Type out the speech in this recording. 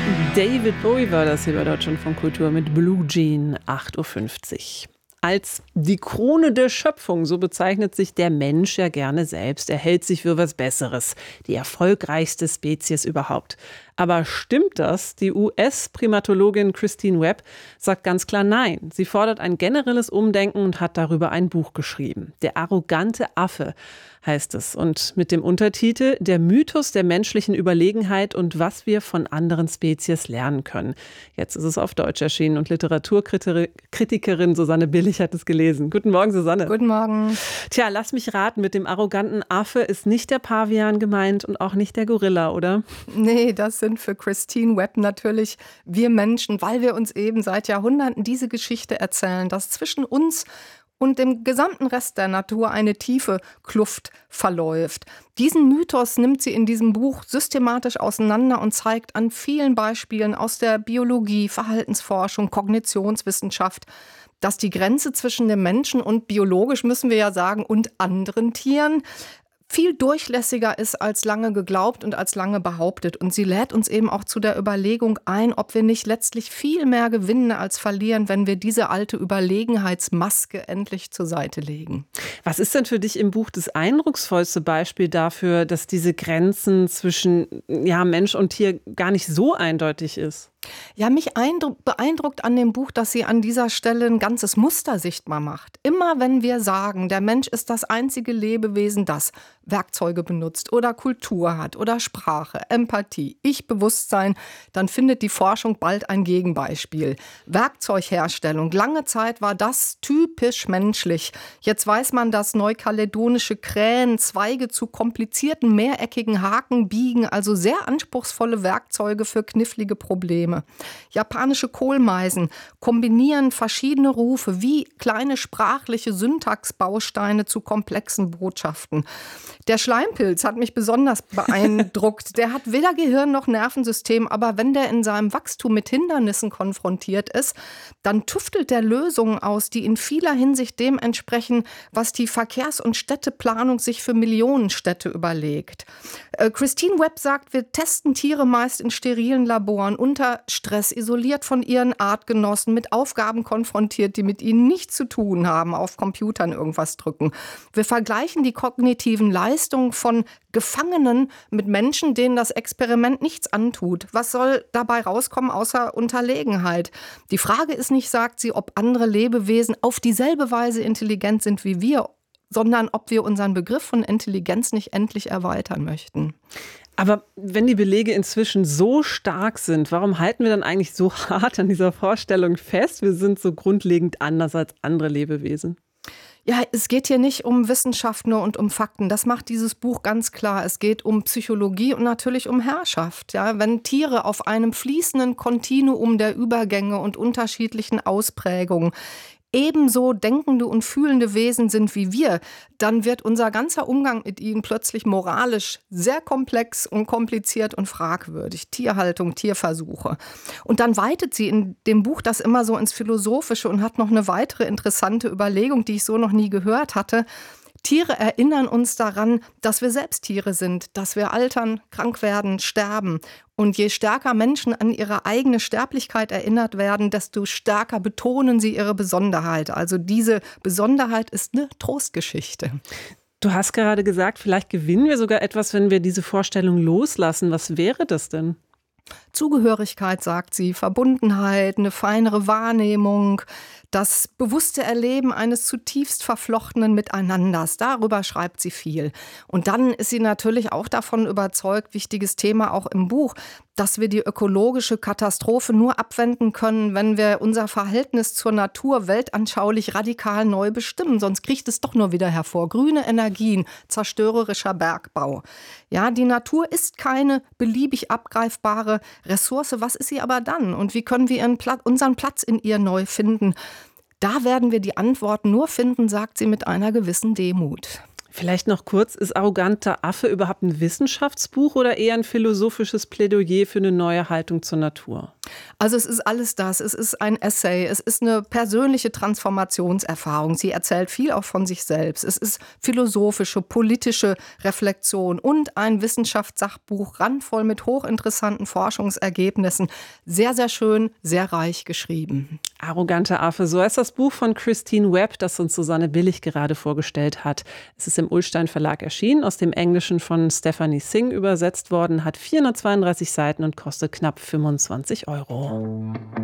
David Bowie war das hier bei Deutschlandfunk Kultur mit Blue Jean, 8:50 Uhr. Als die Krone der Schöpfung, so bezeichnet sich der Mensch ja gerne selbst. Er hält sich für was Besseres, die erfolgreichste Spezies überhaupt. Aber stimmt das? Die US-Primatologin Christine Webb sagt ganz klar nein. Sie fordert ein generelles Umdenken und hat darüber ein Buch geschrieben. Der arrogante Affe heißt es. Und mit dem Untertitel Der Mythos der menschlichen Überlegenheit und was wir von anderen Spezies lernen können. Jetzt ist es auf Deutsch erschienen und Literaturkritikerin Susanne Billig hat es gelesen. Guten Morgen, Susanne. Guten Morgen. Tja, lass mich raten, mit dem arroganten Affe ist nicht der Pavian gemeint und auch nicht der Gorilla, oder? Nee, das sind für Christine Webb natürlich wir Menschen, weil wir uns eben seit Jahrhunderten diese Geschichte erzählen, dass zwischen uns und dem gesamten Rest der Natur eine tiefe Kluft verläuft. Diesen Mythos nimmt sie in diesem Buch systematisch auseinander und zeigt an vielen Beispielen aus der Biologie, Verhaltensforschung, Kognitionswissenschaft, dass die Grenze zwischen dem Menschen und biologisch, müssen wir ja sagen, und anderen Tieren viel durchlässiger ist als lange geglaubt und als lange behauptet. Und sie lädt uns eben auch zu der Überlegung ein, ob wir nicht letztlich viel mehr gewinnen als verlieren, wenn wir diese alte Überlegenheitsmaske endlich zur Seite legen. Was ist denn für dich im Buch das eindrucksvollste Beispiel dafür, dass diese Grenzen zwischen Mensch und Tier gar nicht so eindeutig ist? Ja, mich beeindruckt an dem Buch, dass sie an dieser Stelle ein ganzes Muster sichtbar macht. Immer wenn wir sagen, der Mensch ist das einzige Lebewesen, das Werkzeuge benutzt oder Kultur hat oder Sprache, Empathie, Ich-Bewusstsein, dann findet die Forschung bald ein Gegenbeispiel. Werkzeugherstellung. Lange Zeit war das typisch menschlich. Jetzt weiß man, dass neukaledonische Krähen Zweige zu komplizierten mehreckigen Haken biegen, also sehr anspruchsvolle Werkzeuge für knifflige Probleme. Japanische Kohlmeisen kombinieren verschiedene Rufe wie kleine sprachliche Syntaxbausteine zu komplexen Botschaften. Der Schleimpilz hat mich besonders beeindruckt. Der hat weder Gehirn noch Nervensystem, aber wenn der in seinem Wachstum mit Hindernissen konfrontiert ist, dann tüftelt der Lösungen aus, die in vieler Hinsicht dem entsprechen, was die Verkehrs- und Städteplanung sich für Millionenstädte überlegt. Christine Webb sagt, wir testen Tiere meist in sterilen Laboren, unter Stress, isoliert von ihren Artgenossen, mit Aufgaben konfrontiert, die mit ihnen nichts zu tun haben, auf Computern irgendwas drücken. Wir vergleichen die kognitiven Leistungen von Gefangenen mit Menschen, denen das Experiment nichts antut. Was soll dabei rauskommen außer Unterlegenheit? Die Frage ist nicht, sagt sie, ob andere Lebewesen auf dieselbe Weise intelligent sind wie wir, sondern ob wir unseren Begriff von Intelligenz nicht endlich erweitern möchten. Aber wenn die Belege inzwischen so stark sind, warum halten wir dann eigentlich so hart an dieser Vorstellung fest, wir sind so grundlegend anders als andere Lebewesen? Ja, es geht hier nicht um Wissenschaft nur und um Fakten. Das macht dieses Buch ganz klar. Es geht um Psychologie und natürlich um Herrschaft. Ja, wenn Tiere auf einem fließenden Kontinuum der Übergänge und unterschiedlichen Ausprägungen ebenso denkende und fühlende Wesen sind wie wir, dann wird unser ganzer Umgang mit ihnen plötzlich moralisch sehr komplex und kompliziert und fragwürdig. Tierhaltung, Tierversuche. Und dann weitet sie in dem Buch das immer so ins Philosophische und hat noch eine weitere interessante Überlegung, die ich so noch nie gehört hatte. Tiere erinnern uns daran, dass wir selbst Tiere sind, dass wir altern, krank werden, sterben. Und je stärker Menschen an ihre eigene Sterblichkeit erinnert werden, desto stärker betonen sie ihre Besonderheit. Also diese Besonderheit ist eine Trostgeschichte. Du hast gerade gesagt, vielleicht gewinnen wir sogar etwas, wenn wir diese Vorstellung loslassen. Was wäre das denn? Zugehörigkeit, sagt sie, Verbundenheit, eine feinere Wahrnehmung, das bewusste Erleben eines zutiefst verflochtenen Miteinanders. Darüber schreibt sie viel. Und dann ist sie natürlich auch davon überzeugt, wichtiges Thema auch im Buch, dass wir die ökologische Katastrophe nur abwenden können, wenn wir unser Verhältnis zur Natur weltanschaulich radikal neu bestimmen. Sonst kriegt es doch nur wieder hervor. Grüne Energien, zerstörerischer Bergbau. Ja, die Natur ist keine beliebig abgreifbare Ressource. Was ist sie aber dann? Und wie können wir unseren Platz in ihr neu finden? Da werden wir die Antworten nur finden, sagt sie mit einer gewissen Demut. Vielleicht noch kurz, ist Arroganter Affe überhaupt ein Wissenschaftsbuch oder eher ein philosophisches Plädoyer für eine neue Haltung zur Natur? Also es ist alles das. Es ist ein Essay, es ist eine persönliche Transformationserfahrung. Sie erzählt viel auch von sich selbst. Es ist philosophische, politische Reflexion und ein Wissenschaftssachbuch, randvoll mit hochinteressanten Forschungsergebnissen. Sehr, sehr schön, sehr reich geschrieben. Arrogante Affe, so heißt das Buch von Christine Webb, das uns Susanne Billig gerade vorgestellt hat. Es ist im Ullstein Verlag erschienen, aus dem Englischen von Stephanie Singh übersetzt worden, hat 432 Seiten und kostet knapp 25 Euro.